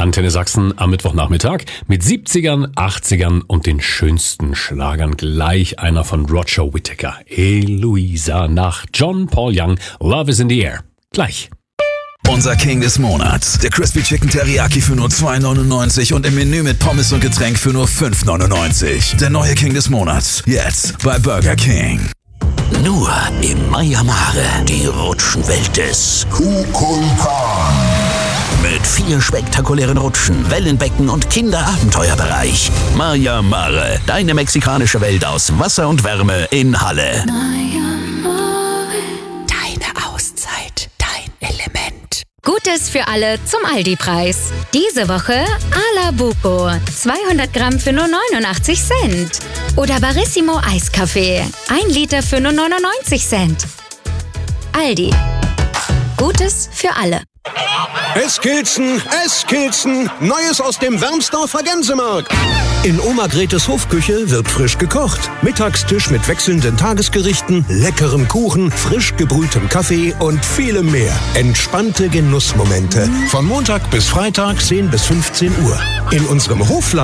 Antenne Sachsen am Mittwochnachmittag mit 70ern, 80ern und den schönsten Schlagern. Gleich einer von Roger Whittaker. Hey Louisa nach John Paul Young. Love is in the air. Gleich. Unser King des Monats. Der Crispy Chicken Teriyaki für nur 2,99 und im Menü mit Pommes und Getränk für nur 5,99. Der neue King des Monats. Jetzt bei Burger King. Nur im Maya Mare, die Rutschenwelt des Kukulkan. Mit 4 spektakulären Rutschen, Wellenbecken und Kinderabenteuerbereich. Maya Mare, deine mexikanische Welt aus Wasser und Wärme in Halle. Maya Mare. Deine Auszeit, dein Element. Gutes für alle zum Aldi-Preis. Diese Woche Ala Buco, 200 Gramm für nur 89 Cent. Oder Barissimo Eiskaffee, 1 Liter für nur 99 Cent. Aldi. Gutes für alle. Eskilzen, Neues aus dem Wermsdorfer Gänsemarkt. In Oma Gretes Hofküche wird frisch gekocht. Mittagstisch mit wechselnden Tagesgerichten, leckerem Kuchen, frisch gebrühtem Kaffee und vielem mehr. Entspannte Genussmomente. Von Montag bis Freitag 10 bis 15 Uhr. In unserem Hofladen